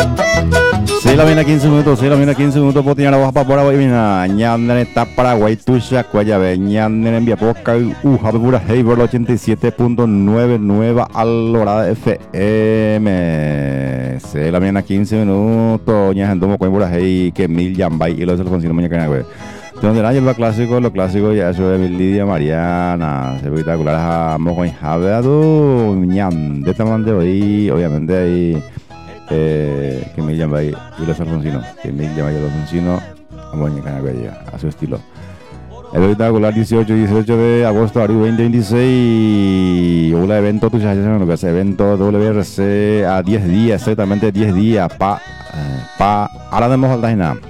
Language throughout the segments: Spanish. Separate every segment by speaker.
Speaker 1: Sí, la viene 15 minutos, sí, la viene 15 minutos, pues tiene la baja para Paraguay, mira, ñandere está Paraguay, tuya, cuayabe, ñandere envía poca, jabe pura Heiber 87.9 nueva alorada FM. Sí, la viene 15 minutos, ña gente como pura Hei, que mil yambay, y los Alfonsino Muñeca, güey. Donde nadie va clásico, lo clásico ya eso de Lidia Mariana, espectacular, a mojo en jabeado, ñan, de tamaño de hoy, obviamente ahí. Que me llama ahí y los Alfonsinos, que me llama los Alfonsinos a su estilo. El espectacular 18 de agosto, abril 2026. Un evento, tú sabes lo que es evento WRC a 10 días, exactamente 10 días. Ahora no hemos hablado nada.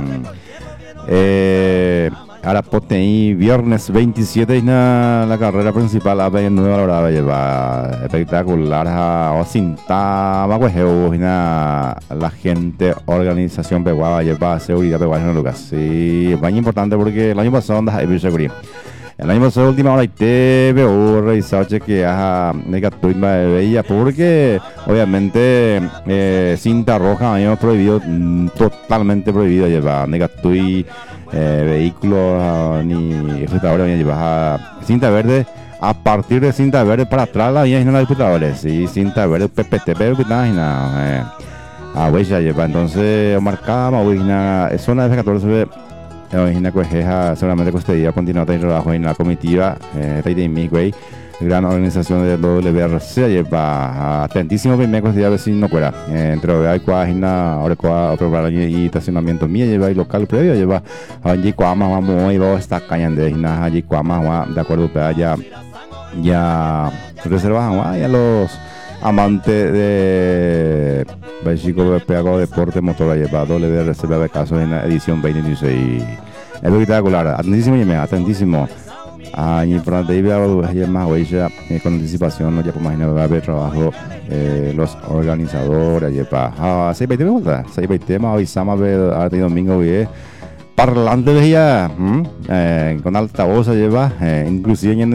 Speaker 1: Ahora poteí viernes 27 y la carrera principal a ver nueva hora lleva espectacular o cinta la gente organización peguada lleva seguridad peguada en lugar sí es muy importante porque el año pasado andas ahí seguridad el año pasado última hora y te veo revisado que a negativo de bella porque obviamente cinta roja año prohibido totalmente prohibido lleva negativo vehículos ni espectadores ni llevas cinta verde a partir de cinta verde para atrás la viene de espectadores y cinta verde PPT pero que nada a huella lleva entonces marcada huella es zona de 14 imagina que es seguramente que usted día continúa de trabajo en la comitiva de Midway gran organización de WRC lleva atentísimo primer cosa de vecino fuera entre hay página ahora preparar y estacionamiento mía lleva y local previo lleva allí cuama vamos y vamos está cañando allí cuama de acuerdo para ya reservas ya los amantes de México Peago Deporte Motor lleva WRC de casos en la edición 2016 es espectacular atentísimo y por la de más huella con anticipación no ya por imaginar va a haber trabajo los organizadores ya para 6:20 más avisamos a ver arte domingo bien parlante de ella con altavoz lleva inclusive ya no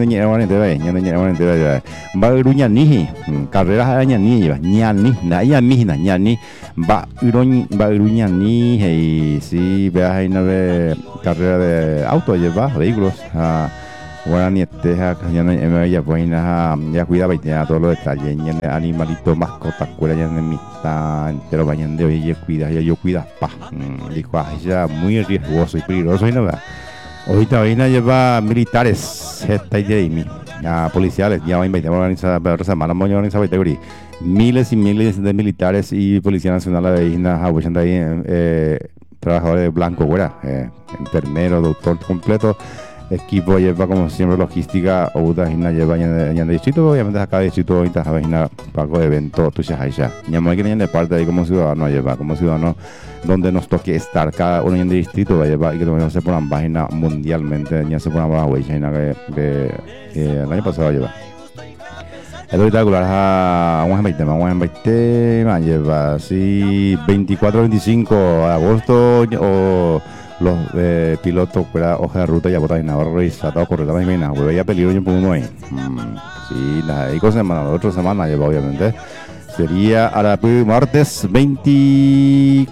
Speaker 1: va a ni carreras a ni lleva ni va a ni y si veas ahí no ve carrera de auto lleva vehículos bueno, ni ya pues ya cuida ya todos los detalles ya animalitos mascotas cuela ya en mitad entero bañan de hoy ya cuida ya yo cuida ya muy riesgoso y peligroso y no va ahorita lleva militares esta idea policiales ya va a invitar a organizar para otra semana vamos a organizar miles y miles de militares y policía nacional a ahí trabajadores de blanco enfermero doctor completo equipo lleva como siempre logística o una lleva en el distrito obviamente acá distrito ahorita vaina pago de evento tú ya ya muy que de parte ahí como ciudadano lleva como ciudadano donde nos toque estar cada uno en el distrito va a llevar y que también se ponen página mundialmente ya se ponen bajo China que el año pasado lleva el espectacular vamos a 20 lleva así 24-25 de agosto o los pilotos fuera hoja de ruta ya botan en Navarro y se ha dado correctamente bien hueve ya peligro yo pongo uno ahí sí la y cosa semana la otra semana lleva obviamente sería a la martes 25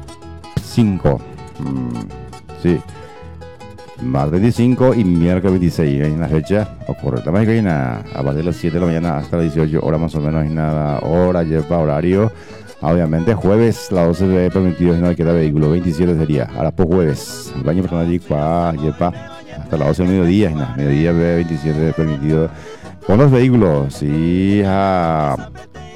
Speaker 1: sí martes 25 y miércoles 26 en la fecha o correctamente bien a partir de las 7 de la mañana hasta las 18 horas más o menos en nada hora lleva horario. Obviamente jueves la 12 de permitido no queda vehículo 27 sería ahora por jueves el baño personal lleva hasta las 12 del mediodía 27 permitido con los vehículos sí la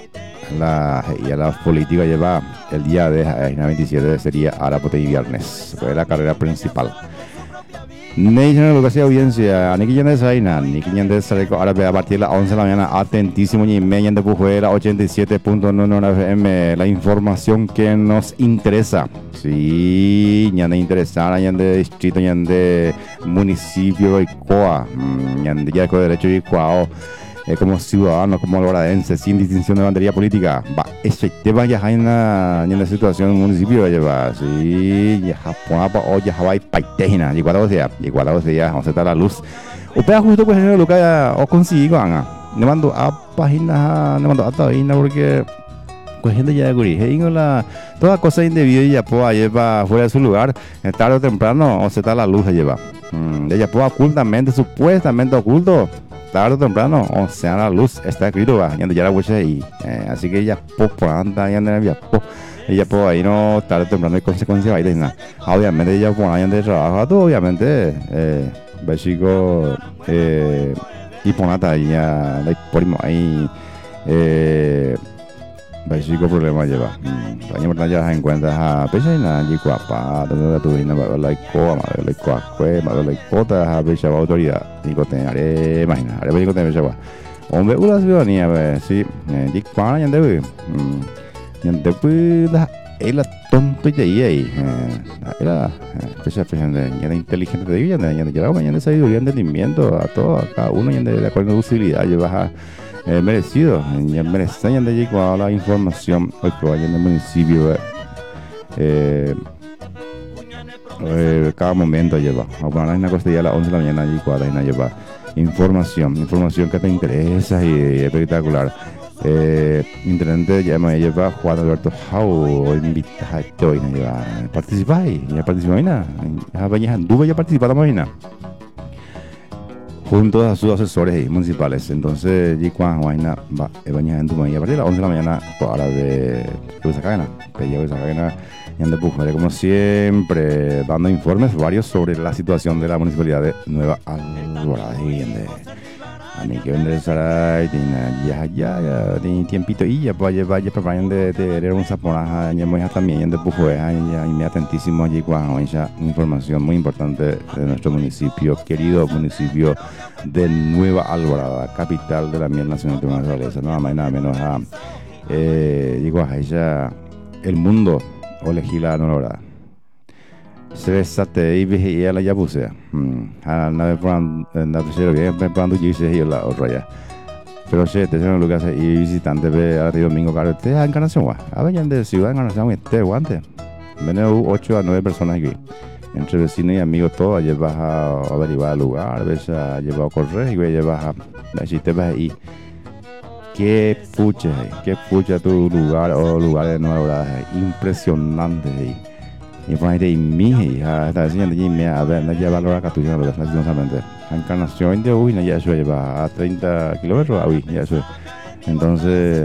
Speaker 1: política lleva el día de 27 sería ahora por viernes fue la carrera principal National Educación Audiencia, Niki Yandes Aina, Niki Yandes Sareco Árabe a partir de las 11 de la mañana, atentísimo y media de Pujuela 87.9 FM, la información que nos interesa. Sí, Yande interesada, Yande distrito, Yande municipio de Icoa, Yande ya con derecho de Icoa. Como ciudadano, como loradense, sin distinción de bandería política, va ese tema ya hay en la situación del municipio lleva, sí, ya Japón o ya Hawaii paitejina, y cuando sea, vamos a estar la luz. Usted justo pues lo que o consigo, ne mando a página, ne mando a página porque pues gente ya de Guri, toda cosa indebida y ya puedo llevar fuera de su lugar, tarde o temprano, o se está la luz a llevar. Ella puede ocultamente, supuestamente oculto, tarde o temprano, o sea, la luz está escrito, va, ya la huecha ahí. Así que ella por anda, ya no ella puede ahí no tarde o temprano hay consecuencias ahí de nada. Obviamente ella por ahí de trabajo, todo obviamente, básico, y por nada ya, por ahí, básico problema lleva. Banyak bertanya en cuenta a pesar na di kuapa, tentu tu ina ba lai ko ma lai ko kue ma lai ko ta ha pesar autoridad. Di ko ten are imagina, are ba ko ten pesar ba. Hombre ulas vio ni a ver si di kuana yang dewe. Yang dewe da ela tonto ya ahí. Era pesar de ya inteligente de ella, ya lleva mañana sabiduría, entendimiento a todo, a cada uno y de acuerdo con utilidad lleva merecido, ya merecen de llegar a la información hoy que vayan en el municipio cada momento lleva a una cosa ya a las 11 de la mañana y cuadra y lleva información que te interesa y espectacular. Internet ya me lleva Juan Alberto Jau invita a hoy lleva participar y ya participar ya vaya duda ya participar la junto a sus asesores municipales. Entonces, y cuando vaina va en tu mañana a partir de las 11 de la mañana para de esa cadena, esa cadena y ande pues, como siempre dando informes varios sobre la situación de la municipalidad de Nueva Alborada y ani que vender sarai ya tiene tiempito y ya vaya preparan de un zaponaja ya muy también de puje ya me atentísimo allí cuando esa información muy importante de nuestro municipio, querido municipio de Nueva Alborada, capital de la miel nacional de naturaleza, nada más y nada menos a digo a ella el mundo o legisla Nueva Alborada. Se ve sate y ve la ya puse a nave na tercera bien preparando y se hizo la otra ya pero se te son lugares y visitantes ve a domingo caro te Encarnación va a ver de ciudad Encarnación este guante menos 8 a 9 personas aquí entre vecinos y amigos todos llevas a averiguar el lugar ves a llevar a correr y llevas a si te vas ahí qué pucha tu lugar o lugar de Nueva Alborada impresionante ahí. Y por ahí de mi hija está diciendo que me a ver no lleva la hora tuya lastimosamente Encarnación de hoy no ya eso lleva a 30 kilómetros a hoy ya eso entonces